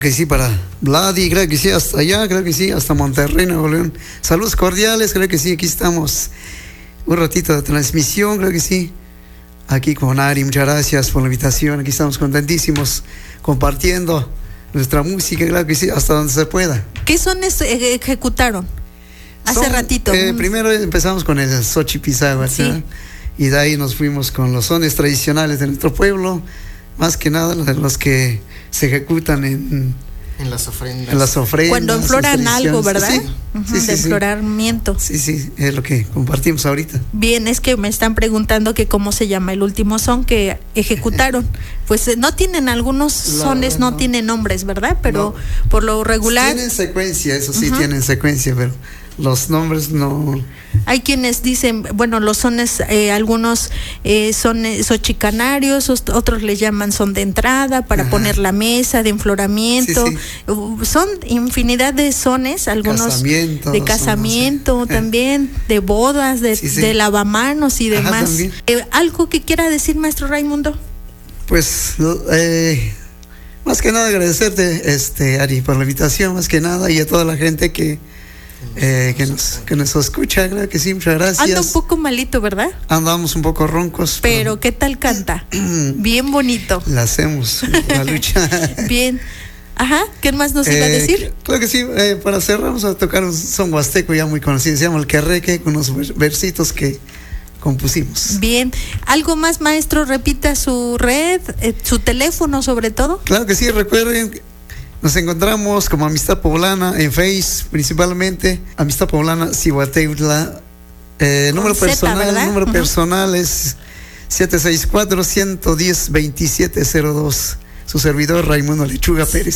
Que sí, para Vladi, creo que sí, hasta allá, creo que sí, hasta Monterrey, Nuevo León. Saludos cordiales, creo que sí, aquí estamos. Un ratito de transmisión, creo que sí. Aquí con Ari, muchas gracias por la invitación. Aquí estamos contentísimos compartiendo nuestra música, claro que sí, hasta donde se pueda. ¿Qué sones ejecutaron hace ratito? Primero empezamos con el Xochipizagua, ¿sí? Y de ahí nos fuimos con los sones tradicionales de nuestro pueblo, más que nada los que se ejecutan en las ofrendas. Cuando enfloran algo, ¿verdad? Sí, de enfloramiento. Sí, es lo que compartimos ahorita. Bien, es que me están preguntando que cómo se llama el último son que ejecutaron. Pues no tienen algunos sones, no tienen nombres, ¿verdad? Pero por lo regular... Tienen secuencia, eso sí, tienen secuencia, pero los nombres no... Hay quienes dicen, bueno, los sones, algunos son xochicanarios, otros les llaman son de entrada para poner la mesa, de enfloramiento. Son infinidad de sones, algunos de casamiento también, de bodas, de lavamanos y demás. ¿Algo que quiera decir, maestro Raimundo? Pues más que nada agradecerte, Ari, por la invitación, más que nada, y a toda la gente que nos escucha, claro que sí, muchas gracias. Anda un poco malito, ¿verdad? Andamos un poco roncos. Pero ¿qué tal canta? Bien bonito. La hacemos, la lucha. Bien. Ajá, ¿qué más nos iba a decir? Claro que sí, para cerrar vamos a tocar un son huasteco ya muy conocido, se llama el Querreque, con unos versitos que compusimos. Bien, ¿algo más, maestro? Repita su red, su teléfono sobre todo. Claro que sí, recuerden, nos encontramos como Amistad Poblana en Face, principalmente Amistad Poblana Cihuateutla. Número personal es 764-110-2702. Su servidor Raimundo Lechuga Pérez.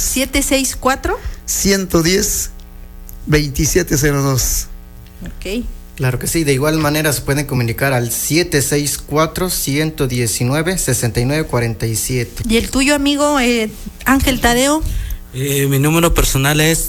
764-110-2702. Ok. Claro que sí, de igual manera se pueden comunicar al 764-119-6947. ¿Y el tuyo, amigo Ángel Tadeo? Mi número personal es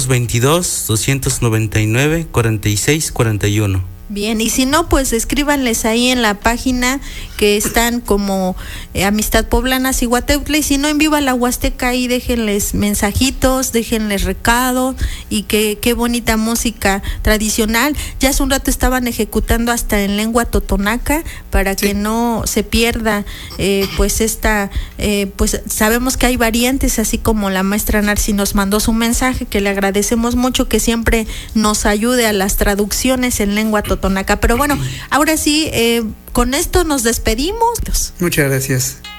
222-299-4641. Bien, y si no, pues escríbanles ahí en la página que están como Amistad Poblana Cihuateutla, y si no, en Viva la Huasteca, ahí déjenles mensajitos, déjenles recado, y qué bonita música tradicional. Ya hace un rato estaban ejecutando hasta en lengua totonaca para que no se pierda pues esta, pues sabemos que hay variantes, así como la maestra Narci nos mandó su mensaje, que le agradecemos mucho que siempre nos ayude a las traducciones en lengua totonaca. Pero bueno, ahora sí, con esto nos despedimos. Muchas gracias.